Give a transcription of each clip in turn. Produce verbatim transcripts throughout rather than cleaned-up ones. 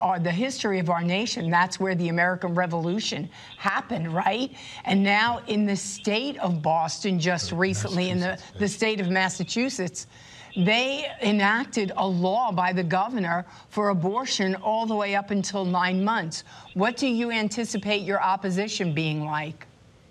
Our, the history of our nation. That's where the American Revolution happened, right? And now in the state of Boston, just recently, in the, the state of Massachusetts, they enacted a law by the governor for abortion all the way up until nine months. What do you anticipate your opposition being like?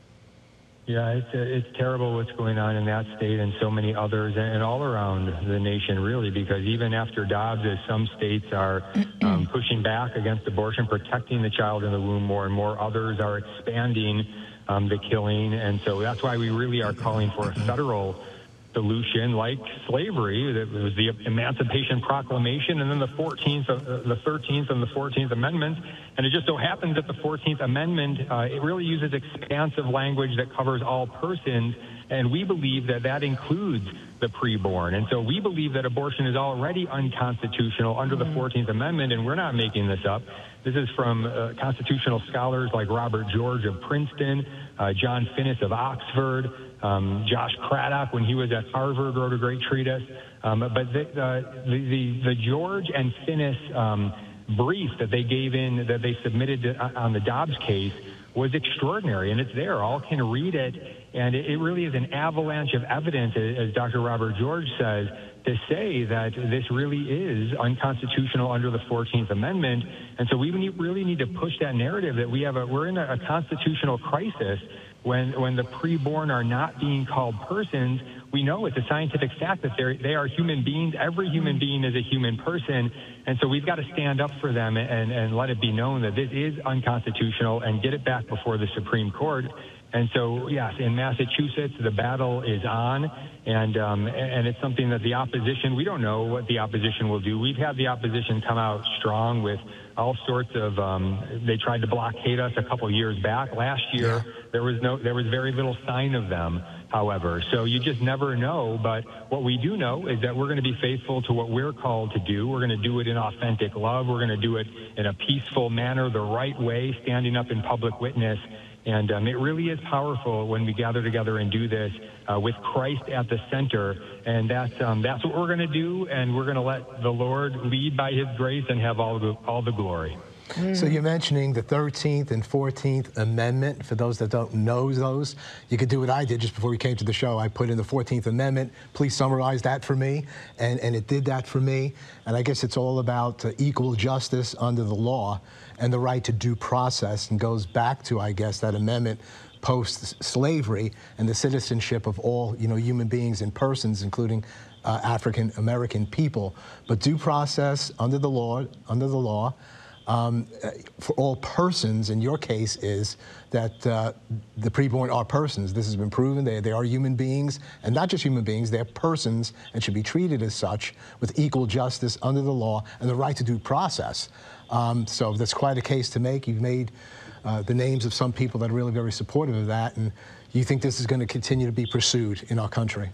Yeah, it's, it's terrible what's going on in that state and so many others and all around the nation, really, because even after Dobbs, as some states are um, pushing back against abortion, protecting the child in the womb more and more, others are expanding um, the killing. And so that's why we really are calling for a federal solution like slavery. That was the Emancipation Proclamation, and then the fourteenth, uh, the thirteenth, and the fourteenth Amendments. And it just so happens that the fourteenth Amendment, uh, it really uses expansive language that covers all persons, and we believe that that includes the preborn. And so we believe that abortion is already unconstitutional under the fourteenth Amendment, and we're not making this up. This is from uh, constitutional scholars like Robert George of Princeton, uh, John Finnis of Oxford, Um, Josh Craddock, when he was at Harvard, wrote a great treatise. Um, but the, uh, the, the, the George and Finnis um, brief that they gave in, that they submitted to, on the Dobbs case, was extraordinary, and it's there. All can read it, and it, it really is an avalanche of evidence, as Doctor Robert George says, to say that this really is unconstitutional under the fourteenth Amendment. And so we need, really need to push that narrative that we have a, we're in a, a constitutional crisis when when the preborn are not being called persons. We know it's a scientific fact that they're, they are human beings. Every human being is a human person. And so we've got to stand up for them and, and let it be known that this is unconstitutional and get it back before the Supreme Court. And so, yes, in Massachusetts, the battle is on, and um, and it's something that the opposition, we don't know what the opposition will do. We've had the opposition come out strong with all sorts of, um, they tried to blockade us a couple years back. Last year, yeah. there was no, there was very little sign of them, however. So you just never know. But what we do know is that we're going to be faithful to what we're called to do. We're going to do it in authentic love. We're going to do it in a peaceful manner, the right way, standing up in public witness. And um, it really is powerful when we gather together and do this uh, with Christ at the center. And that's, um, that's what we're going to do, and we're going to let the Lord lead by his grace and have all the, all the glory. So you're mentioning the thirteenth and fourteenth Amendment. For those that don't know those, you could do what I did just before we came to the show. I put in the fourteenth Amendment. Please summarize that for me. And, and it did that for me. And I guess it's all about uh, equal justice under the law and the right to due process, and goes back to, I guess, that amendment post-slavery and the citizenship of all, you know, human beings and persons, including uh, African American people. But due process under the law, under the law, Um, for all persons, in your case, is that uh, the preborn are persons. This has been proven. They, they are human beings, and not just human beings, they're persons and should be treated as such with equal justice under the law and the right to due process. Um, so that's quite a case to make. You've made uh, the names of some people that are really very supportive of that, and you think this is going to continue to be pursued in our country?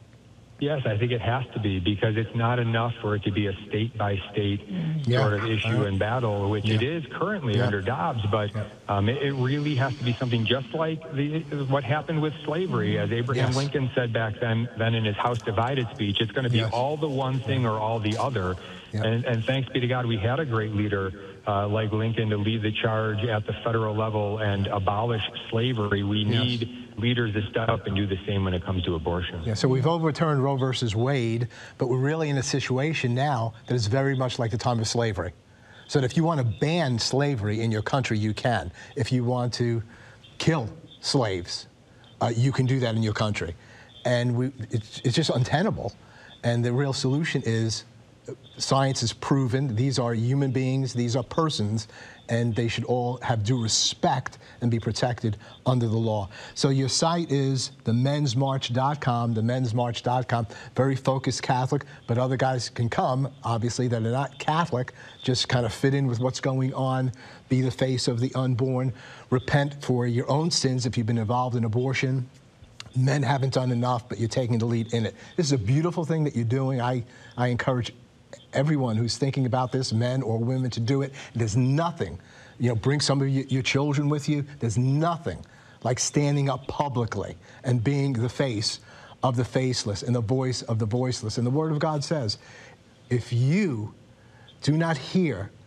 Yes, I think it has to be, because it's not enough for it to be a state-by-state yeah. sort of issue uh, and battle, which yeah. it is currently yeah. under Dobbs, but yeah. um, it, it really has to be something just like the, what happened with slavery. As Abraham yes. Lincoln said back then, then in his House Divided speech, it's going to be yes. all the one thing or all the other. Yeah. And, and thanks be to God, we had a great leader uh, like Lincoln to lead the charge at the federal level and abolish slavery. We yes. need leaders to step up and do the same when it comes to abortion. Yeah, so we've overturned Roe versus Wade, but we're really in a situation now that is very much like the time of slavery. So that if you want to ban slavery in your country, you can. If you want to kill slaves, uh, you can do that in your country. And we, it's, it's just untenable. And the real solution is science has proven these are human beings, these are persons, and they should all have due respect and be protected under the law. So your site is the men's march dot com, the men's march dot com, very focused Catholic, but other guys can come, obviously, that are not Catholic, just kind of fit in with what's going on, be the face of the unborn, repent for your own sins if you've been involved in abortion. Men haven't done enough, but you're taking the lead in it. This is a beautiful thing that you're doing. I, I encourage everyone who's thinking about this, men or women, to do it. There's nothing, you know, bring some of you, your children with you. There's nothing like standing up publicly and being the face of the faceless and the voice of the voiceless. And the Word of God says, if you do not hear